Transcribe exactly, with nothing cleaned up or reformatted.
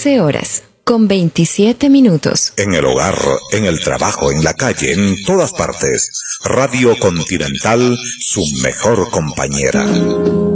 doce horas, con veintisiete minutos. En el hogar, en el trabajo, en la calle, en todas partes. Radio Continental, su mejor compañera.